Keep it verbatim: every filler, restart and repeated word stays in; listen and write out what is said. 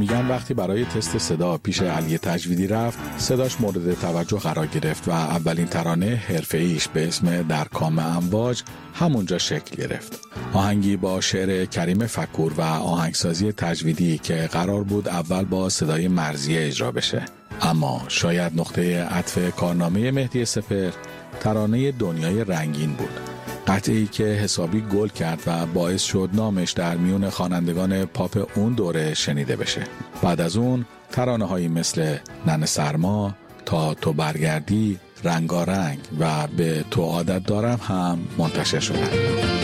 میگن وقتی برای تست صدا پیش علی تجویدی رفت، صداش مورد توجه قرار گرفت و اولین ترانه حرفه‌ایش به اسم در کام امواج همونجا شکل گرفت. آهنگی با شعر کریم فکور و آهنگسازی تجویدی که قرار بود اول با صدای مرضیه اجرا بشه. اما شاید نقطه عطف کارنامه مهدی سپهر ترانه دنیای رنگین بود. قطعی که حسابی گل کرد و باعث شد نامش در میون خوانندگان پاپ اون دوره شنیده بشه. بعد از اون ترانه‌هایی مثل ننه سرما، تا تو برگردی، رنگارنگ و به تو عادت دارم هم منتشر شدند.